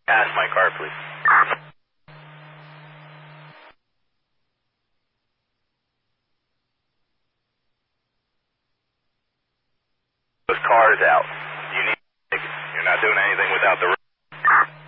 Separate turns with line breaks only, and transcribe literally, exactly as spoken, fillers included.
Pass my car, please. Those cars out. You need tickets. You're not doing anything without the